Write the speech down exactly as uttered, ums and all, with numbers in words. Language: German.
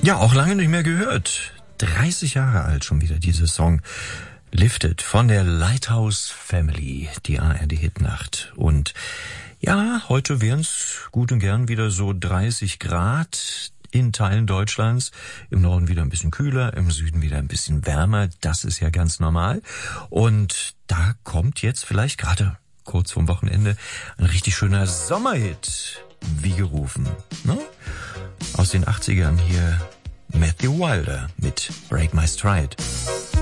Ja, auch lange nicht mehr gehört. dreißig Jahre alt schon wieder, dieser Song. Lifted von der Lighthouse Family, die A R D-Hitnacht. Und ja, heute wären es gut und gern wieder so dreißig Grad in Teilen Deutschlands. Im Norden wieder ein bisschen kühler, im Süden wieder ein bisschen wärmer. Das ist ja ganz normal. Und da kommt jetzt vielleicht gerade kurz vorm Wochenende ein richtig schöner Sommerhit, wie gerufen. Ne? Aus den achtzigern hier Matthew Wilder mit Break My Stride.